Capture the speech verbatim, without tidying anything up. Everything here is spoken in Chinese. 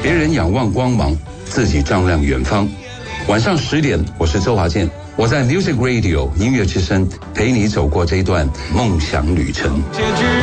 别人仰望光芒，自己丈量远方。晚上十点，我是周华健，我在 Music Radio 音乐之声陪你走过这一段梦想旅程。